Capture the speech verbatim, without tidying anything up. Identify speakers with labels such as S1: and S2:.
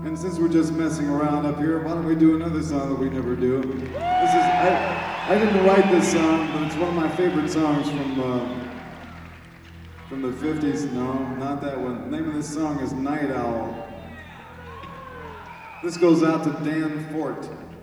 S1: And since we're just messing around up here, why don't we do another song that we never do? This is, I, I didn't write this song, but it's one of my favorite songs from, uh, from the fifties. No, not that one. The name of this song is Night Owl. This goes out to Dan Fort.